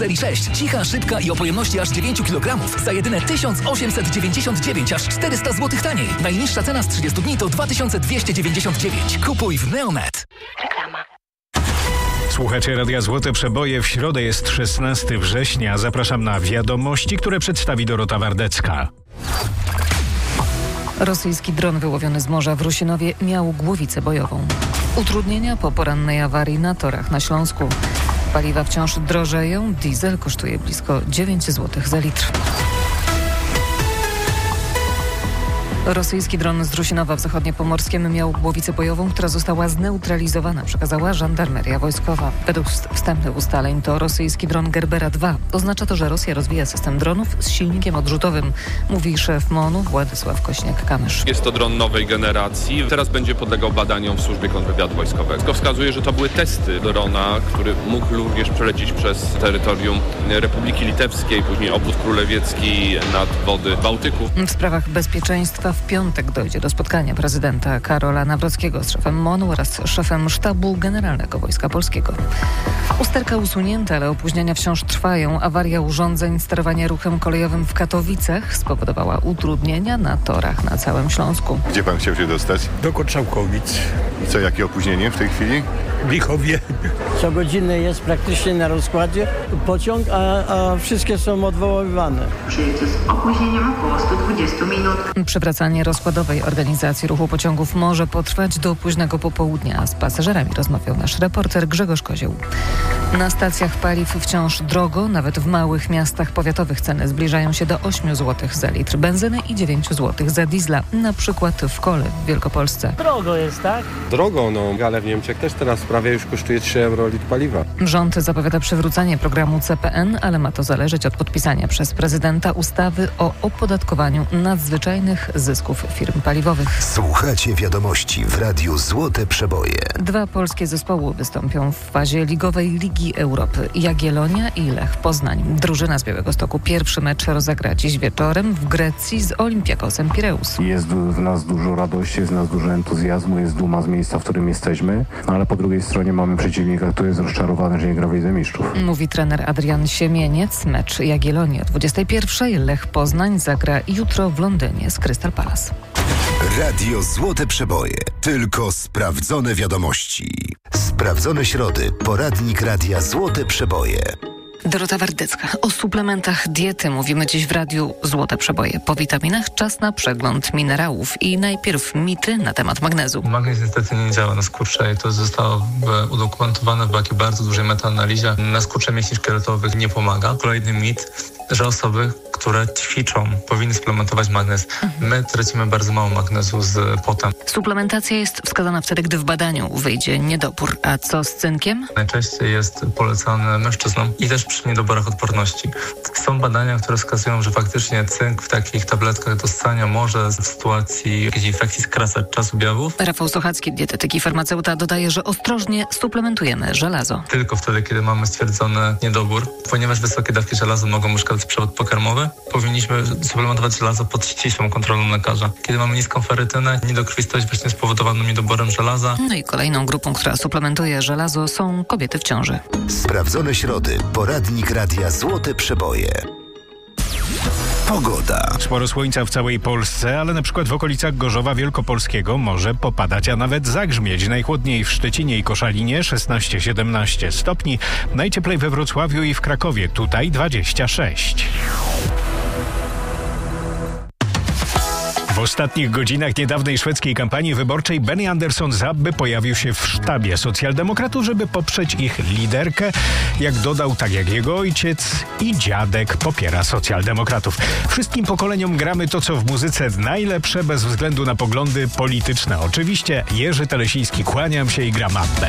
Serii 6. Cicha, szybka i o pojemności aż 9 kg za jedyne 1899, aż 400 zł taniej. Najniższa cena z 30 dni to 2299. Kupuj w Neonet. Reklama. Słuchacie Radia Złote Przeboje. W środę jest 16 września. Zapraszam na wiadomości, które przedstawi Dorota Wardecka. Rosyjski dron wyłowiony z morza w Rusinowie miał głowicę bojową. Utrudnienia po porannej awarii na torach na Śląsku. Paliwa wciąż drożeją, diesel kosztuje blisko 9 zł za litr. Rosyjski dron z Rusinowa w Zachodniopomorskiem miał głowicę bojową, która została zneutralizowana, przekazała żandarmeria wojskowa. Według wstępnych ustaleń to rosyjski dron Gerbera 2. Oznacza to, że Rosja rozwija system dronów z silnikiem odrzutowym, mówi szef MON-u Władysław Kośniak-Kamysz. Jest to dron nowej generacji. Teraz będzie podlegał badaniom w służbie kontrwywiadu wojskowego. To wskazuje, że to były testy drona, który mógł również przelecieć przez terytorium Republiki Litewskiej, później obwód królewiecki nad wody Bałtyku. W sprawach bezpieczeństwa w piątek dojdzie do spotkania prezydenta Karola Nawrockiego z szefem MON-u oraz szefem Sztabu Generalnego Wojska Polskiego. Usterka usunięta, ale opóźnienia wciąż trwają. Awaria urządzeń sterowania ruchem kolejowym w Katowicach spowodowała utrudnienia na torach na całym Śląsku. Gdzie pan chciał się dostać? Do Kotrzałkowic. I co, jakie opóźnienie w tej chwili? W Lichowie. Co godzinę jest praktycznie na rozkładzie pociąg, a wszystkie są odwoływane. Przyjedzie z opóźnieniem około 120 minut. Przywracanie rozkładowej organizacji ruchu pociągów może potrwać do późnego popołudnia. Z pasażerami rozmawiał nasz reporter Grzegorz Kozioł. Na stacjach paliw wciąż drogo, nawet w małych miastach powiatowych ceny zbliżają się do 8 zł za litr benzyny i 9 zł za diesla, na przykład w Kole w Wielkopolsce. Drogo jest, tak? Drogo, ale w Niemczech też teraz prawie już kosztuje 3 euro litr paliwa. Rząd zapowiada przywrócenie programu CPN, ale ma to zależeć od podpisania przez prezydenta ustawy o opodatkowaniu nadzwyczajnych zysków firm paliwowych. Słuchacie wiadomości w Radiu Złote Przeboje. 2 polskie zespoły wystąpią w fazie ligowej Ligi Europy. Jagiellonia i Lech Poznań. Drużyna z Białegostoku pierwszy mecz rozegra dziś wieczorem w Grecji z Olympiakosem Pireus. Jest w nas dużo radości, jest w nas dużo entuzjazmu, jest duma z miejsca, w którym jesteśmy, ale po drugiej stronie mamy przeciwnika, który jest rozczarowany, że nie gra w Lidze Mistrzów. Mówi trener Adrian Siemieniec. Mecz Jagiellonii o 21:00. Lech Poznań zagra jutro w Londynie z Crystal Palace. Radio Złote Przeboje. Tylko sprawdzone wiadomości. Sprawdzone środy. Poradnik Radia Złote Przeboje. Dorota Wardecka. O suplementach diety mówimy dziś w Radiu Złote Przeboje. Po witaminach czas na przegląd minerałów. I najpierw mity na temat magnezu. Magnez niestety nie działa na skurcze i to zostało udokumentowane w takiej bardzo dużej metaanalizie. Na skurcze mięśni szkieletowych nie pomaga. Kolejny mit, że osoby, które ćwiczą, powinny suplementować magnez. My tracimy bardzo mało magnezu z potem. Suplementacja jest wskazana wtedy, gdy w badaniu wyjdzie niedobór. A co z cynkiem? Najczęściej jest polecany mężczyznom i też przy niedoborach odporności. Są badania, które wskazują, że faktycznie cynk w takich tabletkach do ssania może w sytuacji jakiejś infekcji skracać czas objawów. Rafał Sochacki, dietetyk i farmaceuta, dodaje, że ostrożnie suplementujemy żelazo. Tylko wtedy, kiedy mamy stwierdzony niedobór, ponieważ wysokie dawki żelaza mogą uszkadzać przewód pokarmowy, powinniśmy suplementować żelazo pod ścisłą kontrolą lekarza. Kiedy mamy niską ferytynę, niedokrwistość właśnie spowodowaną niedoborem żelaza. No i kolejną grupą, która suplementuje żelazo, są kobiety w ciąży. Sprawdzone środy. Poradnik Radia Złote Przeboje. Pogoda. Sporo słońca w całej Polsce, ale na przykład w okolicach Gorzowa Wielkopolskiego może popadać, a nawet zagrzmieć. Najchłodniej w Szczecinie i Koszalinie 16-17 stopni. Najcieplej we Wrocławiu i w Krakowie. Tutaj 26. W ostatnich godzinach niedawnej szwedzkiej kampanii wyborczej Benny Andersson z Abby pojawił się w sztabie socjaldemokratów, żeby poprzeć ich liderkę. Jak dodał, tak jak jego ojciec i dziadek popiera socjaldemokratów. Wszystkim pokoleniom gramy to, co w muzyce najlepsze, bez względu na poglądy polityczne. Oczywiście Jerzy Telesiński, kłaniam się i gram Abbę.